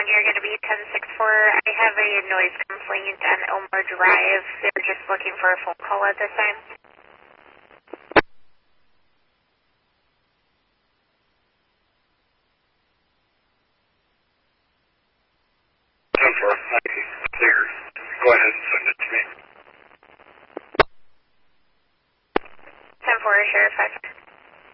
you're going to be 1064. I have a noise complaint on Elmore Drive. They're just looking for a phone call at this time. 10-4, clear. Go ahead and send it to me. 10-4, Sheriff 5.